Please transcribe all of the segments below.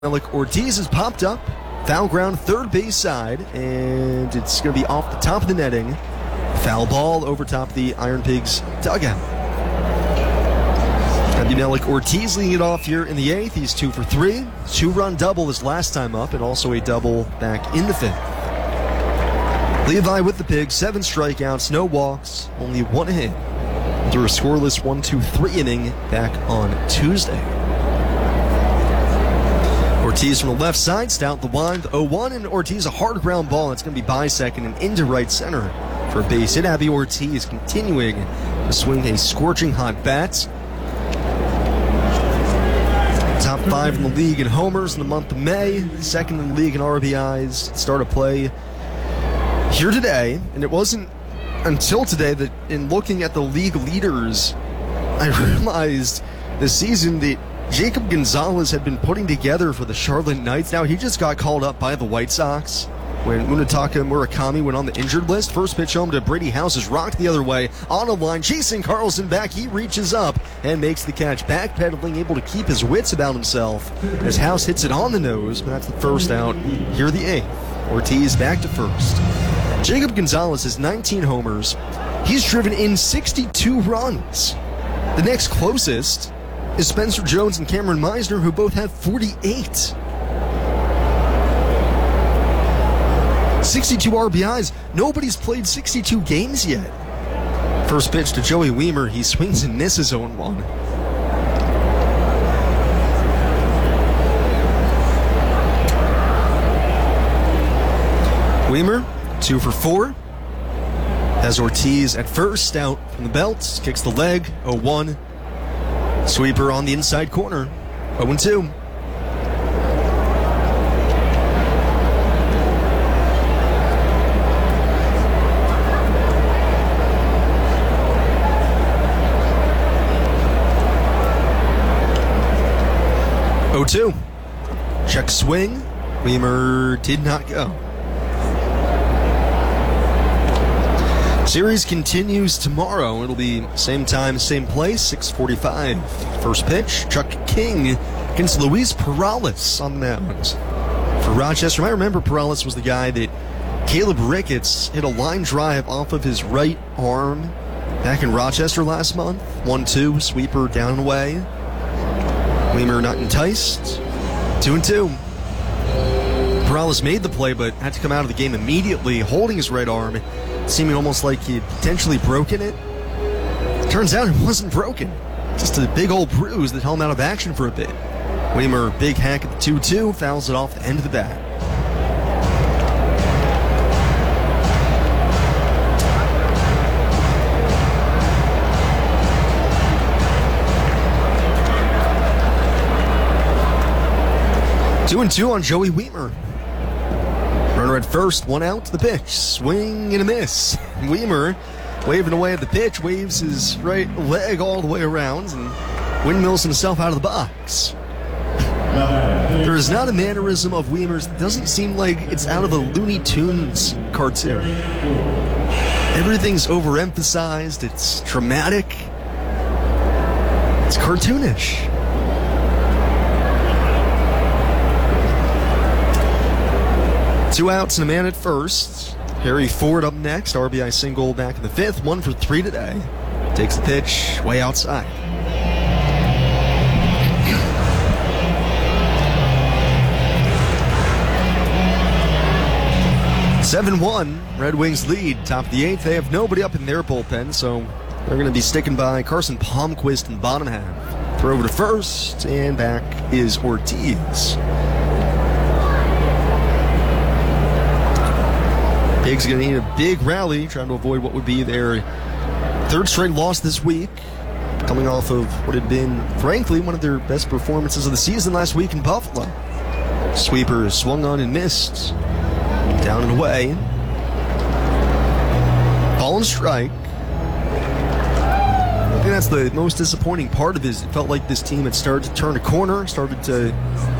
Alec Ortiz has popped up, foul ground third base side, and it's going to be off the top of the netting. Foul ball over top of the Iron Pigs dugout. Alec Ortiz leading it off here in the eighth. He's 2 for 3. 2-run double his last time up, and also a double back in the fifth. Levi with the Pigs, 7 strikeouts, no walks, only 1 hit. Through a scoreless 1-2-3 inning back on Tuesday. Ortiz from the left side, Stout the wind, 0-1, and Ortiz a hard ground ball. It's going to be by second and into right center for a base hit. Abby Ortiz continuing to swing a scorching hot bat. Top 5 in the league in homers in the month of May, second in the league in RBIs. Start of play here today, and it wasn't until today that in looking at the league leaders, I realized this season that Jacob Gonzalez had been putting together for the Charlotte Knights. Now he just got called up by the White Sox when Munetaka Murakami went on the injured list. First pitch home to Brady House is rocked the other way on a line, chasing Carlson back. He reaches up and makes the catch, backpedaling, able to keep his wits about himself as House hits it on the nose. But that's the first out here the eighth. Ortiz back to first. Jacob Gonzalez has 19 homers. He's driven in 62 runs. The next closest is Spencer Jones and Cameron Meisner, who both have 48. 62 RBIs. Nobody's played 62 games yet. First pitch to Joey Wiemer. He swings and misses 0-1. Wiemer, 2 for 4. Has Ortiz at first, out from the belt, kicks the leg, 0-1. Sweeper on the inside corner, 0-2. Check swing. Wiemer did not go. Series continues tomorrow. It'll be same time, same place, 6:45. First pitch, Chuck King against Luis Perales on the mound. For Rochester, I remember Perales was the guy that Caleb Ricketts hit a line drive off of his right arm back in Rochester last month. 1-2, sweeper down and away. Wiemer not enticed. 2-2. Perales made the play, but had to come out of the game immediately, holding his right arm, seeming almost like he had potentially broken it. Turns out it wasn't broken. Just a big old bruise that held him out of action for a bit. Wiemer, big hack at the 2-2, fouls it off the end of the bat. Two and two on Joey Wiemer. Runner at first, 1 out to the pitch. Swing and a miss. Wiemer, waving away at the pitch, waves his right leg all the way around and windmills himself out of the box. There is not a mannerism of Wiemer's that doesn't seem like it's out of a Looney Tunes cartoon. Everything's overemphasized, it's dramatic, it's cartoonish. Two outs and a man at first. Harry Ford up next. RBI single back in the fifth. 1 for 3 today. Takes the pitch way outside. (7-1). Red Wings lead. Top of the eighth. They have nobody up in their bullpen, so they're going to be sticking by Carson Palmquist in the bottom half. Throw over to first, and back is Ortiz. Pigs going to need a big rally, trying to avoid what would be their third straight loss this week, coming off of what had been, frankly, one of their best performances of the season last week in Buffalo. Sweeper swung on and missed. Down and away. Ball and strike. I think that's the most disappointing part of it. It felt like this team had started to turn a corner, started to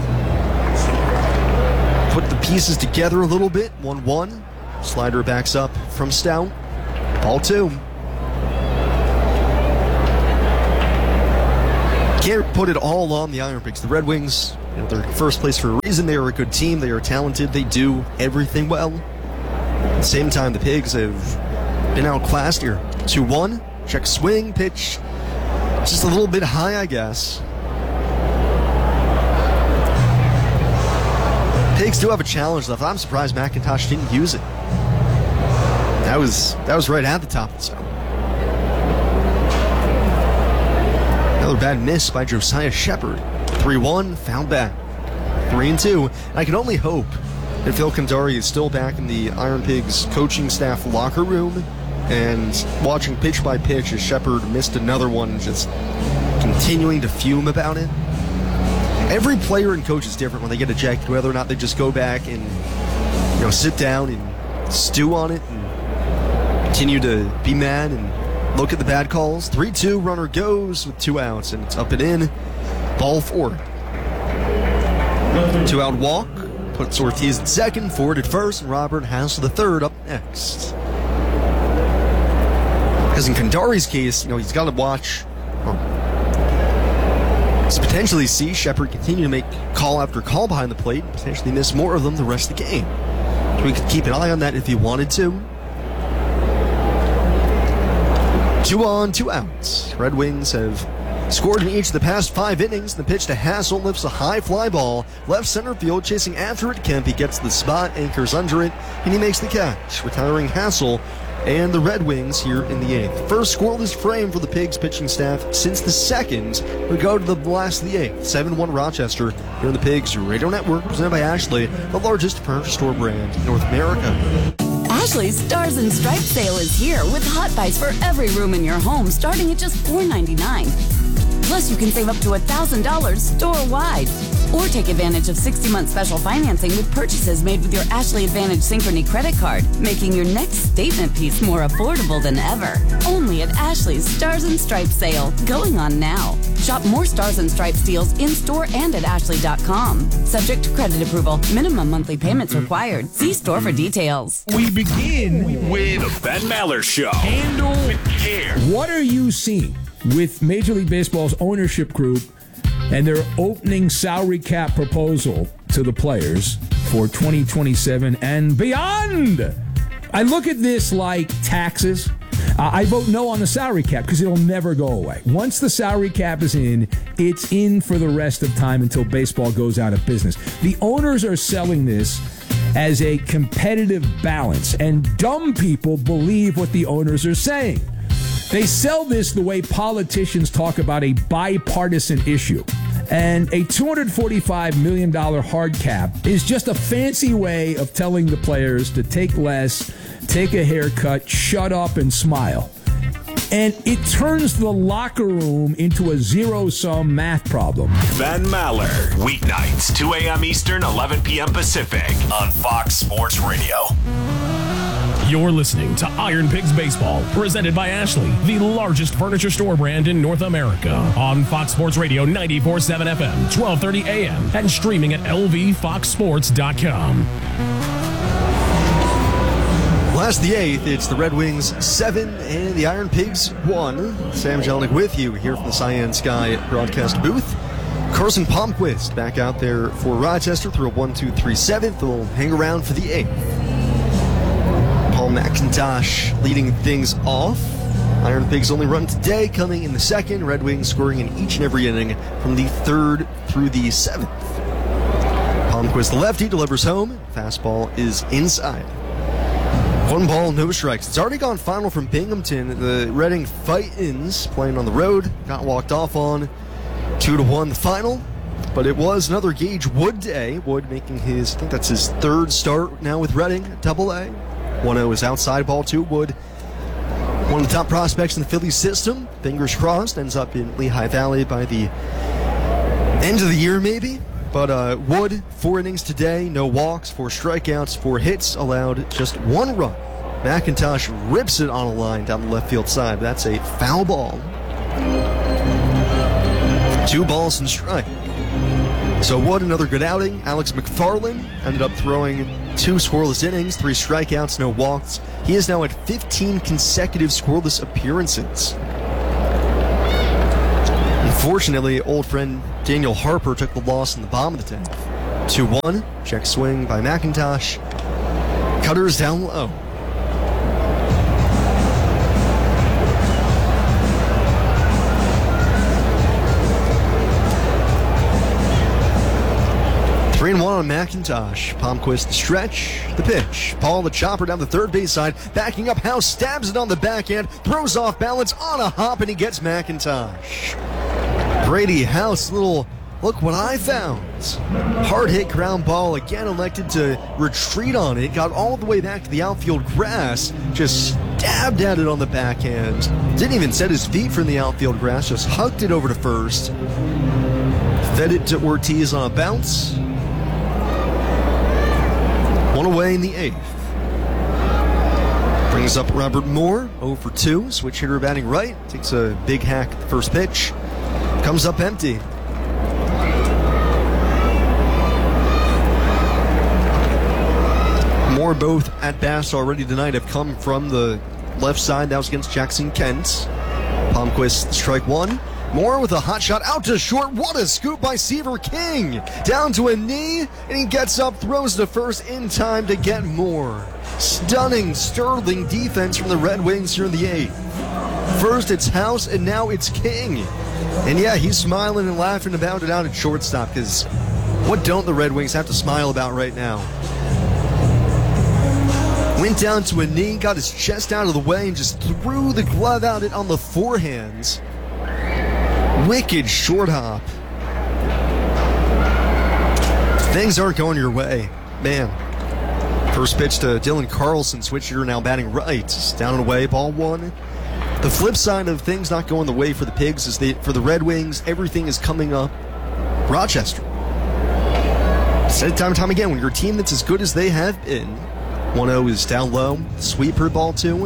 put the pieces together a little bit. 1-1. Slider backs up from Stout. Ball 2. Can't put it all on the Iron Pigs. The Red Wings, they're in first place for a reason. They are a good team. They are talented. They do everything well. At the same time, the Pigs have been outclassed here. 2-1. Check swing, pitch. Just a little bit high, I guess. Pigs do have a challenge left. I'm surprised McIntosh didn't use it. That was right at the top of the zone. Another bad miss by Josiah Shepard. 3-1, found back. 3-2. And I can only hope that Phil Kandari is still back in the Iron Pigs coaching staff locker room and watching pitch by pitch as Shepard missed another one, just continuing to fume about it. Every player and coach is different when they get ejected, whether or not they just go back and sit down and stew on it and continue to be mad and look at the bad calls. 3-2, runner goes with 2 outs, and it's up and in. Ball 4. 2-out walk. Puts Ortiz at second, Ford at first, and Robert Hassel the third up next. Because in Kandari's case, he's got to watch. Potentially see Shepard continue to make call after call behind the plate and potentially miss more of them the rest of the game. So we could keep an eye on that if he wanted to. 2 on, 2 outs. Red Wings have scored in each of the past 5 innings. The pitch to Hassel lifts a high fly ball. Left center field, chasing after it. Kempe gets the spot, anchors under it, and he makes the catch, retiring Hassel and the Red Wings here in the 8th. First scoreless frame for the Pigs pitching staff since the 2nd. We go to the last of the 8th. 7-1 Rochester here on the Pigs Radio Network, presented by Ashley, the largest furniture store brand in North America. Ashley's Stars and Stripes sale is here with hot buys for every room in your home starting at just $4.99. Plus, you can save up to $1,000 store-wide. Or take advantage of 60-month special financing with purchases made with your Ashley Advantage Synchrony credit card, making your next statement piece more affordable than ever. Only at Ashley's Stars and Stripes sale, going on now. Shop more Stars and Stripes deals in-store and at ashley.com. Subject to credit approval. Minimum monthly payments required. See store for details. We begin with the Ben Maller Show. Handle with care. What are you seeing with Major League Baseball's ownership group and their opening salary cap proposal to the players for 2027 and beyond? I look at this like taxes. I vote no on the salary cap because it'll never go away. Once the salary cap is in, it's in for the rest of time until baseball goes out of business. The owners are selling this as a competitive balance, and dumb people believe what the owners are saying. They sell this the way politicians talk about a bipartisan issue. And a $245 million hard cap is just a fancy way of telling the players to take less, take a haircut, shut up, and smile. And it turns the locker room into a zero-sum math problem. Ben Maller, weeknights, 2 a.m. Eastern, 11 p.m. Pacific, on Fox Sports Radio. You're listening to Iron Pigs Baseball, presented by Ashley, the largest furniture store brand in North America. On Fox Sports Radio 94.7 FM, 1230 AM, and streaming at lvfoxsports.com. Last the 8th, it's the Red Wings 7 and the Iron Pigs 1. Sam Jelinek with you here from the Cyan Sky broadcast booth. Carson Palmquist back out there for Rochester through a 1-2-3 7th. They'll hang around for the 8th. Paul McIntosh leading things off. Iron Pigs only run today, coming in the 2nd. Red Wings scoring in each and every inning from the 3rd through the 7th. Palmquist, the lefty, delivers home. Fastball is inside. 1 ball, no strikes. It's already gone final from Binghamton. The Reading Titans playing on the road got walked off on. 2-1 the final. But it was another Gage Wood day. Wood making his, I think that's his 3rd start now with Reading, Double-A. 1-0 is outside ball to Wood. One of the top prospects in the Phillies system. Fingers crossed, ends up in Lehigh Valley by the end of the year maybe. But Wood, 4 innings today, no walks, 4 strikeouts, 4 hits, allowed just 1 run. McIntosh rips it on a line down the left field side. That's a foul ball. 2 balls and strike. So Wood, another good outing. Alex McFarland ended up throwing 2 scoreless innings, 3 strikeouts, no walks. He is now at 15 consecutive scoreless appearances. And Unfortunately, old friend Daniel Harper took the loss in the bottom of the 10th. 2-1, check swing by McIntosh. Cutters down low. Three and 1 on McIntosh. Palmquist the stretch, the pitch. Paul the chopper down the third base side, backing up. House stabs it on the backhand, throws off balance on a hop, and he gets McIntosh. Brady House, little look what I found. Hard hit ground ball, again elected to retreat on it. Got all the way back to the outfield grass, just stabbed at it on the backhand. Didn't even set his feet from the outfield grass, just hucked it over to first. Fed it to Ortiz on a bounce. One away in the 8th. Brings up Robert Moore, 0 for 2. Switch hitter batting right. Takes a big hack at the first pitch. Comes up empty. Moore, both at bats already tonight, have come from the left side. That was against Jackson Kent. Palmquist, strike one. Moore with a hot shot out to short. What a scoop by Seaver King. Down to a knee, and he gets up, throws to first in time to get Moore. Stunning, sterling defense from the Red Wings here in the 8th. First it's House, and now it's King. And yeah, he's smiling and laughing about it out at shortstop, because what don't the Red Wings have to smile about right now? Went down to a knee, got his chest out of the way, and just threw the glove out it on the forehand. Wicked short hop. Things aren't going your way, man. First pitch to Dylan Carlson, switch hitter now batting right. Down and away, ball one. The flip side of things not going the way for the Pigs is for the Red Wings, everything is coming up Rochester. Said time and time again, when you're a team that's as good as they have been, 1-0 is down low, sweeper ball two.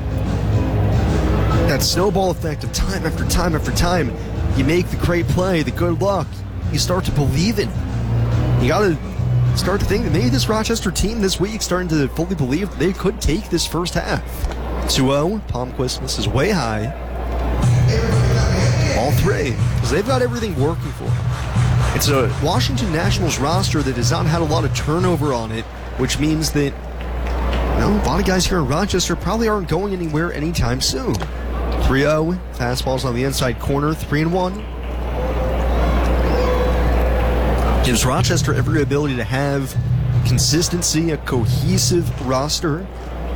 That snowball effect of time after time after time, you make the great play, the good luck, you start to believe in it. You got to start to think that maybe this Rochester team this week starting to fully believe that they could take this first half. 2-0, Palmquist misses way high. All three, because they've got everything working for them. It's a Washington Nationals roster that has not had a lot of turnover on it, which means that a lot of guys here in Rochester probably aren't going anywhere anytime soon. 3-0, fastballs on the inside corner, 3-1. Gives Rochester every ability to have consistency, a cohesive roster.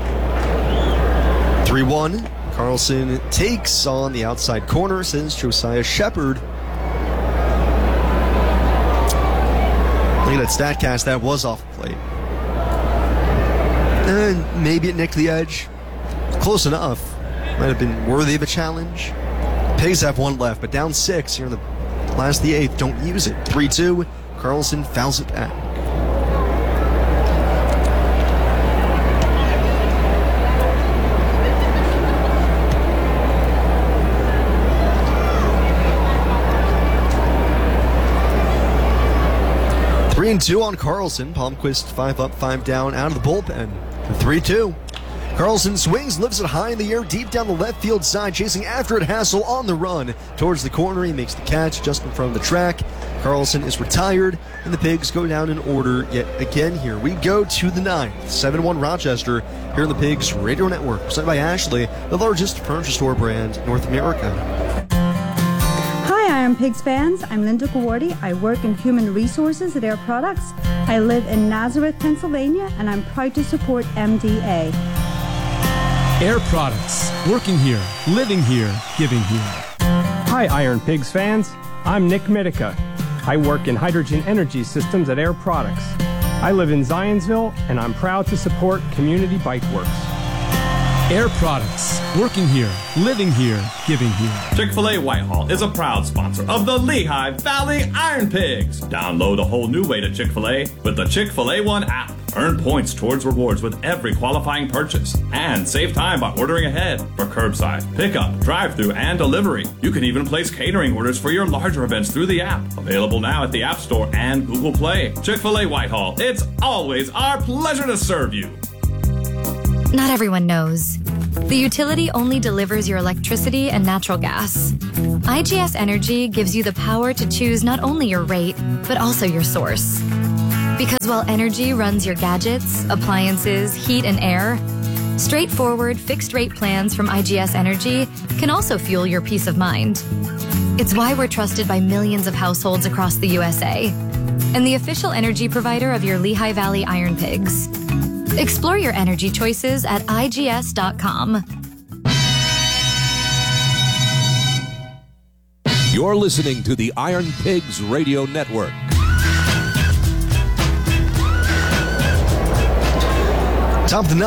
3-1, Carlson takes on the outside corner, sends Josiah Shepard. Look at that StatCast, that was off the plate. And maybe it nicked the edge. Close enough. Might have been worthy of a challenge. Pigs have one left, but down 6 here in the last of the 8th. Don't use it. 3-2, Carlson fouls it back. Three and 2 on Carlson. Palmquist 5 up, 5 down out of the bullpen. 3-2. Carlson swings, lifts it high in the air, deep down the left field side, chasing after it. Hassel on the run towards the corner. He makes the catch just in front of the track. Carlson is retired, and the Pigs go down in order yet again here. We go to the 9th. 7-1 Rochester here in the Pigs Radio Network, presented by Ashley, the largest furniture store brand in North America. Hi, Iron Pigs fans. I'm Linda Gawardi. I work in human resources at Air Products. I live in Nazareth, Pennsylvania, and I'm proud to support MDA. Air Products. Working here, living here, giving here. Hi, Iron Pigs fans. I'm Nick Mitica. I work in hydrogen energy systems at Air Products. I live in Zionsville, and I'm proud to support Community Bike Works. Air Products. Working here, living here, giving here. Chick-fil-A Whitehall is a proud sponsor of the Lehigh Valley Iron Pigs. Download a whole new way to Chick-fil-A with the Chick-fil-A One app. Earn points towards rewards with every qualifying purchase. And save time by ordering ahead for curbside, pickup, drive-thru, and delivery. You can even place catering orders for your larger events through the app. Available now at the App Store and Google Play. Chick-fil-A Whitehall. It's always our pleasure to serve you. Not everyone knows. The utility only delivers your electricity and natural gas. IGS Energy gives you the power to choose not only your rate, but also your source. Because while energy runs your gadgets, appliances, heat, and air, straightforward fixed-rate plans from IGS Energy can also fuel your peace of mind. It's why we're trusted by millions of households across the USA and the official energy provider of your Lehigh Valley Iron Pigs. Explore your energy choices at IGS.com. You're listening to the Iron Pigs Radio Network. Top of the